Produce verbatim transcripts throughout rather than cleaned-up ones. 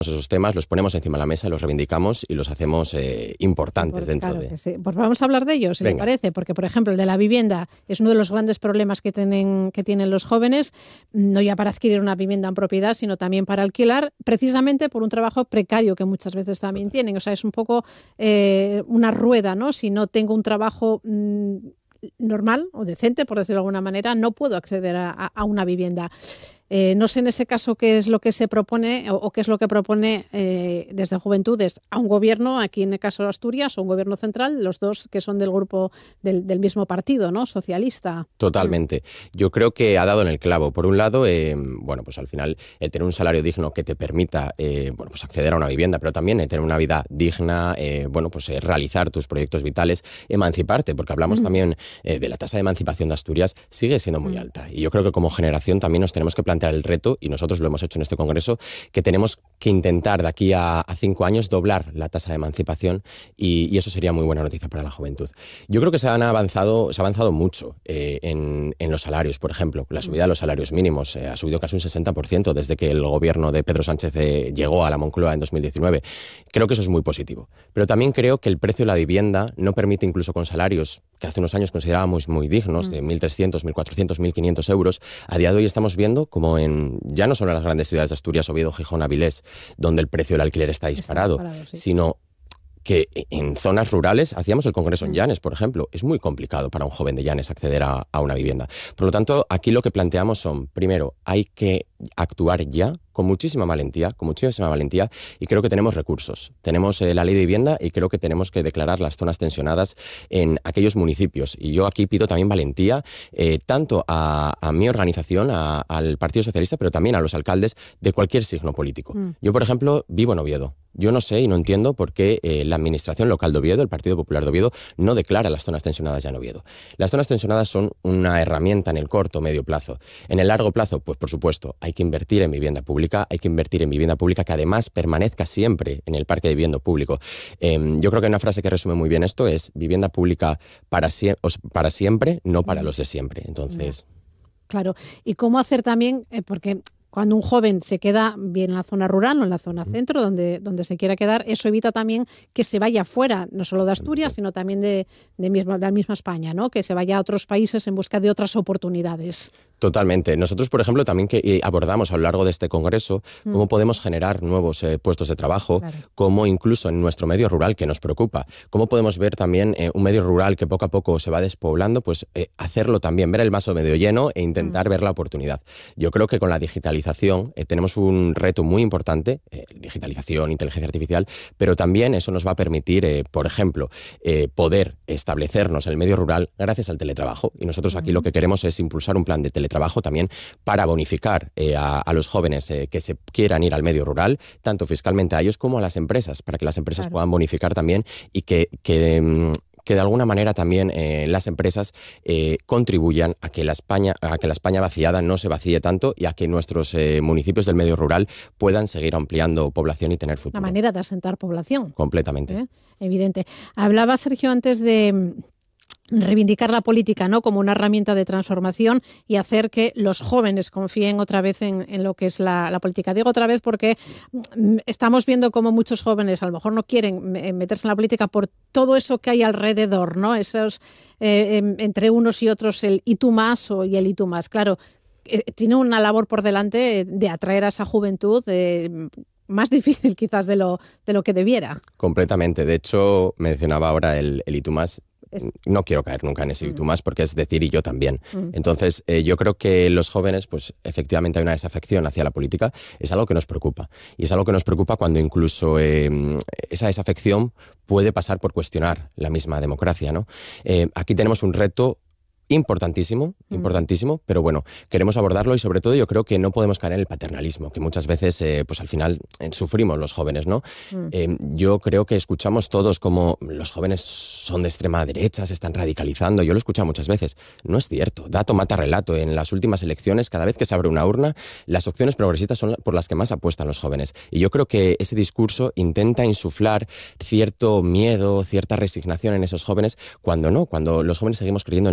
esos temas, los ponemos encima de la mesa, los reivindicamos y los hacemos eh, importantes Por, dentro claro de... que sí. Pues vamos a hablar de ellos, si Venga. le parece, porque, por ejemplo, el de la vivienda es uno de los grandes problemas que tienen, que tienen los jóvenes, no ya para adquirir una vivienda en propiedad, sino también para alquilar, precisamente por un trabajo precario que muchas veces también tienen. O sea, es un poco eh, una rueda, ¿no? Si no tengo un trabajo mmm, normal o decente, por decirlo de alguna manera, no puedo acceder a, a una vivienda. Eh, no sé en ese caso qué es lo que se propone o, o qué es lo que propone eh, desde Juventudes a un gobierno, aquí en el caso de Asturias, o un gobierno central, los dos que son del grupo del, del mismo partido, ¿no? Socialista. Totalmente. Yo creo que ha dado en el clavo. Por un lado, eh, bueno, pues al final el tener un salario digno que te permita eh, bueno, pues acceder a una vivienda, pero también eh, tener una vida digna, eh, bueno, pues eh, realizar tus proyectos vitales, emanciparte, porque hablamos mm. también eh, de la tasa de emancipación de Asturias, sigue siendo muy mm. alta. Y yo creo que como generación también nos tenemos que plantear el reto, y nosotros lo hemos hecho en este congreso, que tenemos que intentar de aquí a, a cinco años doblar la tasa de emancipación y, y eso sería muy buena noticia para la juventud. Yo creo que se han avanzado, se ha avanzado mucho eh, en, en los salarios, por ejemplo. La subida de los salarios mínimos eh, ha subido casi un sesenta por ciento desde que el gobierno de Pedro Sánchez eh, llegó a la Moncloa en dos mil diecinueve. Creo que eso es muy positivo. Pero también creo que el precio de la vivienda no permite, incluso con salarios que hace unos años considerábamos muy dignos, de mil trescientos, mil cuatrocientos, mil quinientos euros, a día de hoy estamos viendo como en, ya no solo en las grandes ciudades de Asturias, Oviedo, Gijón, Avilés, donde el precio del alquiler está disparado, está disparado sí. sino que en zonas rurales, hacíamos el congreso en Llanes, por ejemplo, es muy complicado para un joven de Llanes acceder a, a una vivienda. Por lo tanto, aquí lo que planteamos son, primero, hay que actuar ya, con muchísima valentía, con muchísima valentía, y creo que tenemos recursos. Tenemos eh, la ley de vivienda y creo que tenemos que declarar las zonas tensionadas en aquellos municipios. Y yo aquí pido también valentía, eh, tanto a, a mi organización, a, al Partido Socialista, pero también a los alcaldes de cualquier signo político. Mm. Yo, por ejemplo, vivo en Oviedo. Yo no sé y no entiendo por qué eh, la Administración Local de Oviedo, el Partido Popular de Oviedo, no declara las zonas tensionadas ya en Oviedo. Las zonas tensionadas son una herramienta en el corto o medio plazo. En el largo plazo, pues por supuesto, hay que invertir en vivienda pública, hay que invertir en vivienda pública que además permanezca siempre en el parque de vivienda público. Eh, yo creo que una frase que resume muy bien esto es vivienda pública para, sie- para siempre, no para los de siempre. Entonces... Claro. ¿Y cómo hacer también? Eh, porque... Cuando un joven se queda bien en la zona rural o en la zona centro, donde, donde se quiera quedar, eso evita también que se vaya fuera, no solo de Asturias, sino también de, de, misma, de la misma España, ¿no? Que se vaya a otros países en busca de otras oportunidades. Totalmente. Nosotros, por ejemplo, también que abordamos a lo largo de este congreso mm. cómo podemos generar nuevos eh, puestos de trabajo, claro. cómo incluso en nuestro medio rural, que nos preocupa, cómo podemos ver también eh, un medio rural que poco a poco se va despoblando, pues eh, hacerlo también, ver el vaso medio lleno e intentar mm. ver la oportunidad. Yo creo que con la digitalización eh, tenemos un reto muy importante, eh, digitalización, inteligencia artificial, pero también eso nos va a permitir, eh, por ejemplo, eh, poder establecernos en el medio rural gracias al teletrabajo. Y nosotros aquí mm. lo que queremos es impulsar un plan de teletrabajo trabajo también para bonificar eh, a, a los jóvenes eh, que se quieran ir al medio rural, tanto fiscalmente a ellos como a las empresas, para que las empresas claro. puedan bonificar también y que, que, que de alguna manera también eh, las empresas eh, contribuyan a que, la España, a que la España vaciada no se vacíe tanto y a que nuestros eh, municipios del medio rural puedan seguir ampliando población y tener futuro. Una manera de asentar población. Completamente. ¿Eh? Evidente. Hablaba Sergio antes de reivindicar la política, ¿no?, como una herramienta de transformación y hacer que los jóvenes confíen otra vez en, en lo que es la, la política. Digo otra vez porque estamos viendo cómo muchos jóvenes a lo mejor no quieren meterse en la política por todo eso que hay alrededor, ¿no? Esos eh, entre unos y otros, el y tú más o y el y tú más. Claro, eh, tiene una labor por delante de atraer a esa juventud eh, más difícil quizás de lo, de lo que debiera. Completamente. De hecho, mencionaba ahora el, el y tú más. No quiero caer nunca en ese y tú más porque es decir y yo también. Mm. Entonces, eh, yo creo que los jóvenes, pues efectivamente hay una desafección hacia la política, es algo que nos preocupa. Y es algo que nos preocupa cuando incluso eh, esa desafección puede pasar por cuestionar la misma democracia, ¿no? Eh, aquí tenemos un reto importantísimo, importantísimo, mm. pero bueno, queremos abordarlo y sobre todo yo creo que no podemos caer en el paternalismo, que muchas veces, eh, pues al final eh, sufrimos los jóvenes, ¿no? Mm. Eh, yo creo que escuchamos todos como los jóvenes son de extrema derecha, se están radicalizando, yo lo he escuchado muchas veces. No es cierto, dato mata relato. En las últimas elecciones, cada vez que se abre una urna, las opciones progresistas son por las que más apuestan los jóvenes. Y yo creo que ese discurso intenta insuflar cierto miedo, cierta resignación en esos jóvenes, cuando no, cuando los jóvenes seguimos creyendo en la igualdad,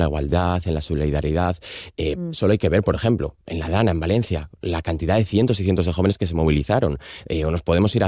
unidad, en la solidaridad. Eh, mm. Solo hay que ver, por ejemplo, en la Dana, en Valencia, la cantidad de cientos y cientos de jóvenes que se movilizaron. Eh, o nos podemos ir a